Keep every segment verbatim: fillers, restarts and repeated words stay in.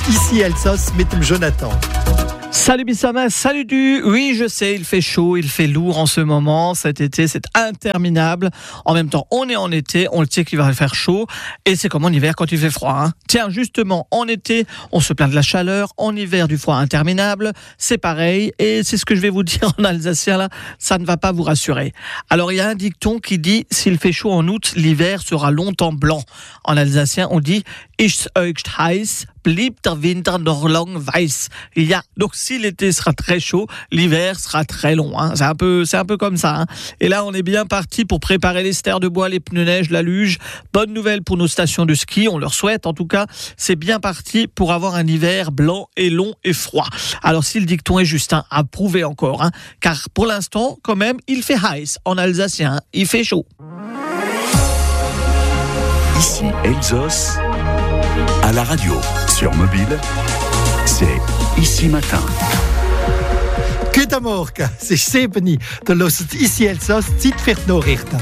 ici Elsos mit dem Jonathan. Salut Bissama, salut du. Oui, je sais, il fait chaud, il fait lourd en ce moment. Cet été, c'est interminable. En même temps, on est en été, on le sait qu'il va faire chaud. Et c'est comme en hiver quand il fait froid. Hein. Tiens, justement, en été, on se plaint de la chaleur. En hiver, du froid interminable. C'est pareil. Et c'est ce que je vais vous dire en alsacien, là. Ça ne va pas vous rassurer. Alors, il y a un dicton qui dit, s'il fait chaud en août, l'hiver sera longtemps blanc. En alsacien, on dit, Ich's eucht heiß, bleibt der Winter noch lang weiß. Il y a, donc si l'été sera très chaud, l'hiver sera très long. Hein. C'est un peu, c'est un peu comme ça. Hein. Et là, on est bien parti pour préparer les stères de bois, les pneus neige, la luge. Bonne nouvelle pour nos stations de ski. On leur souhaite, en tout cas, c'est bien parti pour avoir un hiver blanc et long et froid. Alors, si le dicton est juste, hein, à prouver encore, hein, car pour l'instant, quand même, il fait heiß en alsacien. Hein, il fait chaud. Ici Elsos, à la radio, sur mobile, c'est Ici Matin. Guten Morgen, es ist sieben Uhr. Da hört ici Elsos, Zeit für die Nachrichten.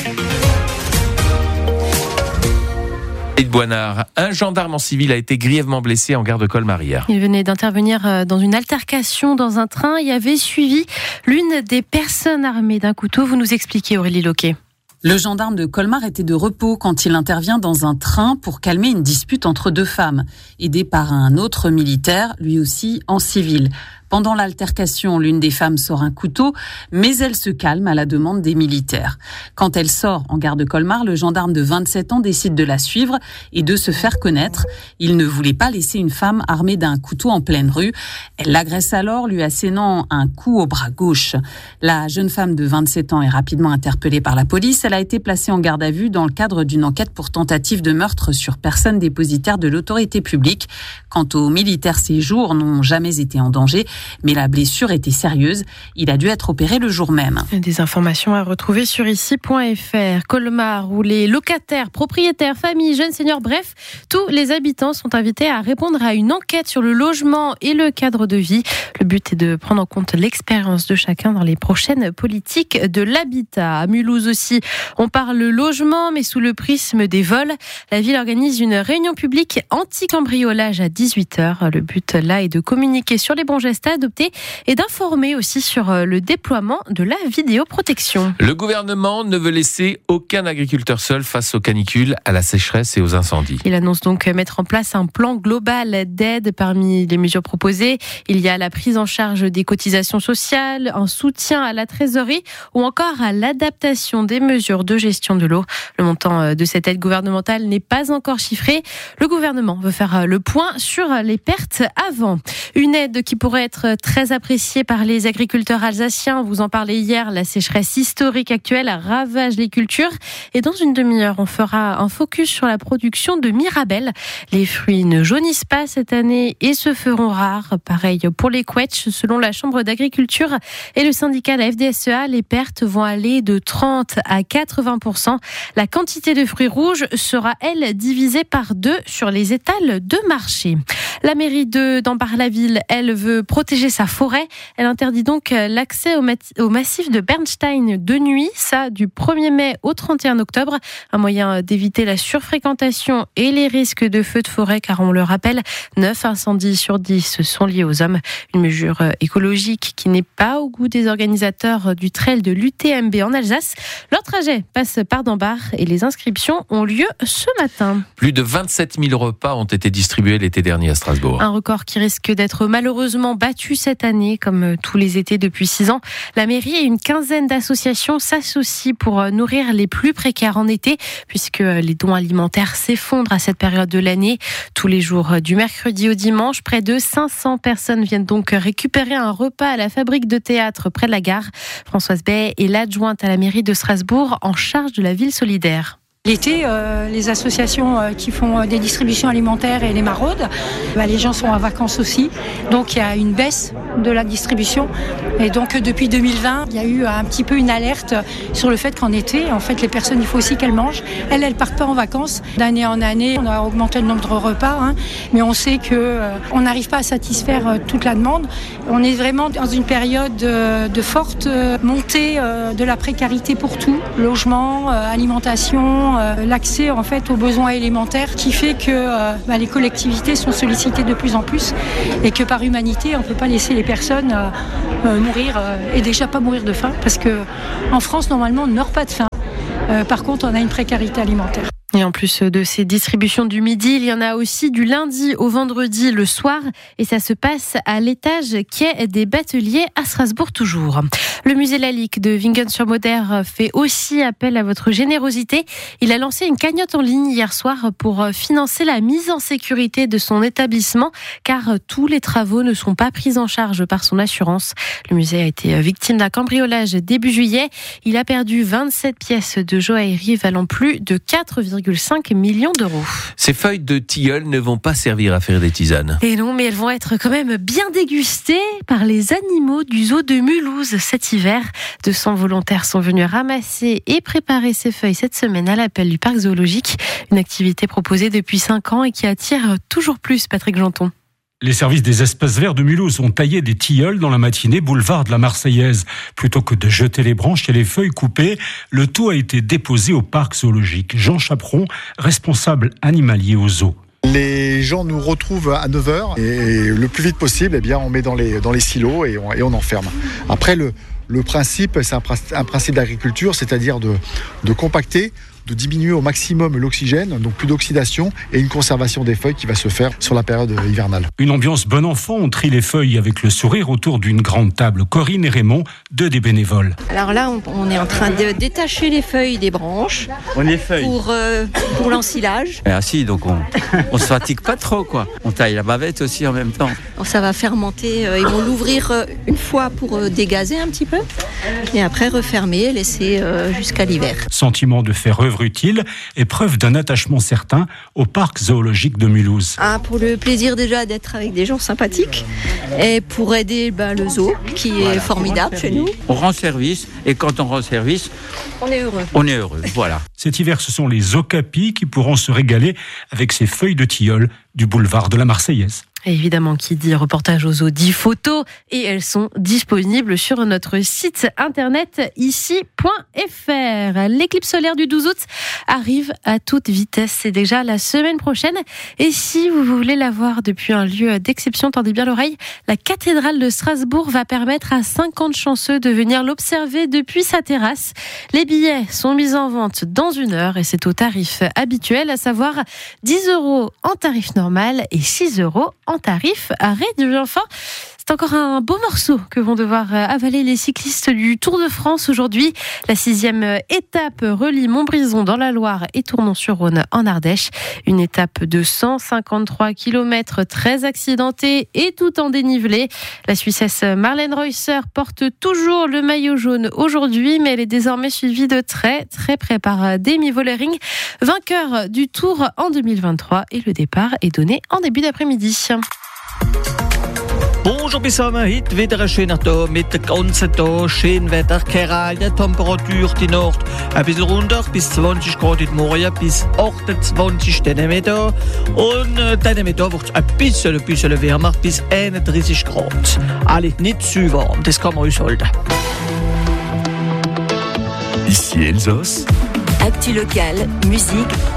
Et de Boinard, un gendarme en civil a été grièvement blessé en gare de Colmar hier. Il venait d'intervenir dans une altercation dans un train et avait suivi l'une des personnes armées d'un couteau. Vous nous expliquez, Aurélie Loquet. Le gendarme de Colmar était de repos quand il intervient dans un train pour calmer une dispute entre deux femmes, aidé par un autre militaire, lui aussi en civil. Pendant l'altercation, l'une des femmes sort un couteau, mais elle se calme à la demande des militaires. Quand elle sort en gare de Colmar, le gendarme de vingt-sept ans décide de la suivre et de se faire connaître. Il ne voulait pas laisser une femme armée d'un couteau en pleine rue. Elle l'agresse alors, lui assénant un coup au bras gauche. La jeune femme de vingt-sept ans est rapidement interpellée par la police. Elle a été placée en garde à vue dans le cadre d'une enquête pour tentative de meurtre sur personne dépositaire de l'autorité publique. Quant aux militaires, ces jours n'ont jamais été en danger. Mais la blessure était sérieuse. Il a dû être opéré le jour même. Des informations à retrouver sur ici point f r. Colmar, où les locataires, propriétaires, familles, jeunes seniors, bref, tous les habitants sont invités à répondre à une enquête sur le logement et le cadre de vie. Le but est de prendre en compte l'expérience de chacun dans les prochaines politiques de l'habitat. À Mulhouse aussi, on parle logement, mais sous le prisme des vols. La ville organise une réunion publique anti-cambriolage à dix-huit heures. Le but là est de communiquer sur les bons gestes à adopter et d'informer aussi sur le déploiement de la vidéoprotection. Le gouvernement ne veut laisser aucun agriculteur seul face aux canicules, à la sécheresse et aux incendies. Il annonce donc mettre en place un plan global d'aide. Parmi les mesures proposées, il y a la prise en charge des cotisations sociales, un soutien à la trésorerie ou encore à l'adaptation des mesures de gestion de l'eau. Le montant de cette aide gouvernementale n'est pas encore chiffré. Le gouvernement veut faire le point sur les pertes avant. Une aide qui pourrait être très appréciée par les agriculteurs alsaciens. Vous en parlez hier, la sécheresse historique actuelle ravage les cultures. Et dans une demi-heure, on fera un focus sur la production de Mirabelle. Les fruits ne jaunissent pas cette année et se feront rares. Pareil pour les quetchs. Selon la Chambre d'agriculture et le syndicat la F D S E A, les pertes vont aller de trente à quatre-vingts pour cent. La quantité de fruits rouges sera, elle, divisée par deux sur les étals de marché. La mairie de d'Ambar-la-Ville, elle veut protéger sa forêt. Elle interdit donc l'accès au, mat- au massif de Bernstein de nuit, ça du premier mai au trente et un octobre. Un moyen d'éviter la surfréquentation et les risques de feux de forêt, car on le rappelle, neuf incendies sur dix sont liés aux hommes. Une mesure écologique qui n'est pas au goût des organisateurs du trail de l'U T M B en Alsace. Leur trajet passe par d'Ambar et les inscriptions ont lieu ce matin. Plus de vingt-sept mille repas ont été distribués l'été dernier à Strasbourg. Un record qui risque d'être malheureusement battu cette année, comme tous les étés depuis six ans. La mairie et une quinzaine d'associations s'associent pour nourrir les plus précaires en été, puisque les dons alimentaires s'effondrent à cette période de l'année. Tous les jours du mercredi au dimanche, près de cinq cents personnes viennent donc récupérer un repas à la fabrique de théâtre près de la gare. Françoise Bay est l'adjointe à la mairie de Strasbourg en charge de la ville solidaire. L'été, euh, les associations euh, qui font des distributions alimentaires et les maraudes, bah, les gens sont en vacances aussi. Donc il y a une baisse de la distribution. Et donc depuis deux mille vingt, il y a eu un petit peu une alerte sur le fait qu'en été, en fait, les personnes, il faut aussi qu'elles mangent. Elles, elles partent pas en vacances. D'année en année, on a augmenté le nombre de repas, hein, mais on sait que euh, on n'arrive pas à satisfaire euh, toute la demande. On est vraiment dans une période euh, de forte euh, montée euh, de la précarité pour tout, logement, euh, alimentation, euh, l'accès en fait aux besoins élémentaires, qui fait que euh, bah, les collectivités sont sollicitées de plus en plus et que par humanité, on peut pas laisser les personnes euh, euh, mourir euh, et déjà pas mourir de faim, parce que en France normalement on ne meurt pas de faim. Euh, par contre, on a une précarité alimentaire. Et en plus de ces distributions du midi, il y en a aussi du lundi au vendredi le soir. Et ça se passe à l'étage quai des Bateliers à Strasbourg toujours. Le musée Lalique de Wingen-sur-Moder fait aussi appel à votre générosité. Il a lancé une cagnotte en ligne hier soir pour financer la mise en sécurité de son établissement, car tous les travaux ne sont pas pris en charge par son assurance. Le musée a été victime d'un cambriolage début juillet. Il a perdu vingt-sept pièces de joaillerie valant plus de quatre virgule cinq millions d'euros. Ces feuilles de tilleul ne vont pas servir à faire des tisanes. Et non, mais elles vont être quand même bien dégustées par les animaux du zoo de Mulhouse cet hiver. deux cents volontaires sont venus ramasser et préparer ces feuilles cette semaine à l'appel du parc zoologique. Une activité proposée depuis cinq ans et qui attire toujours plus, Patrick Janton. Les services des espaces verts de Mulhouse ont taillé des tilleuls dans la matinée boulevard de la Marseillaise. Plutôt que de jeter les branches et les feuilles coupées, le tout a été déposé au parc zoologique. Jean Chaperon, responsable animalier au zoo. Les gens nous retrouvent à neuf heures et le plus vite possible, eh bien, on met dans les, dans les silos et on, et on enferme. Après, le, le principe, c'est un, un principe d'agriculture, c'est-à-dire de, de compacter, de diminuer au maximum l'oxygène, donc plus d'oxydation et une conservation des feuilles qui va se faire sur la période hivernale. Une ambiance bon enfant, on trie les feuilles avec le sourire autour d'une grande table. Corinne et Raymond, deux des bénévoles. Alors là, on, on est en train de détacher les feuilles des branches on les feuilles. pour, euh, pour l'ensilage. Ah si, donc on on se fatigue pas trop, quoi. On taille la bavette aussi en même temps. Ça va fermenter, euh, ils vont l'ouvrir euh, une fois pour euh, dégazer un petit peu et après refermer et laisser euh, jusqu'à l'hiver. Sentiment de faire œuvre utile et preuve d'un attachement certain au parc zoologique de Mulhouse. Ah, pour le plaisir déjà d'être avec des gens sympathiques et pour aider bah, le zoo qui est voilà. formidable chez nous. On rend service et quand on rend service, on est heureux. On est heureux, voilà. Cet hiver, ce sont les okapis qui pourront se régaler avec ces feuilles de tilleul du boulevard de la Marseillaise. Et évidemment, qui dit reportage aux zoo dit photos, et elles sont disponibles sur notre site internet ici point f r. L'éclipse solaire du douze août arrive à toute vitesse, c'est déjà la semaine prochaine. Et si vous voulez la voir depuis un lieu d'exception, tendez bien l'oreille, la cathédrale de Strasbourg va permettre à cinquante chanceux de venir l'observer depuis sa terrasse. Les billets sont mis en vente dans une heure et c'est au tarif habituel, à savoir dix euros en tarif normal et six euros en tarif réduit. Enfin, c'est encore un beau morceau que vont devoir avaler les cyclistes du Tour de France aujourd'hui. La sixième étape relie Montbrison dans la Loire et Tournon-sur-Rhône en Ardèche. Une étape de cent cinquante-trois kilomètres très accidentée et tout en dénivelé. La Suissesse Marlène Reusser porte toujours le maillot jaune aujourd'hui, mais elle est désormais suivie de très très près par Demi Vollering, vainqueur du Tour en deux mille vingt-trois, et le départ est donné en début d'après-midi. Bonjour zusammen, heute wieder ein schöner Tag mit dem ganzen Tag schön Wetter, keine Temperatur die Nacht ein bisschen runter bis zwanzig Grad heute Morgen bis achtundzwanzig dann Mittag und dann Mittag wird es ein bisschen, ein bisschen wärmer bis einunddreißig Grad. Allez, nicht zu warm, das kann man aushalten. Ici Elsos. Actu locale, musique,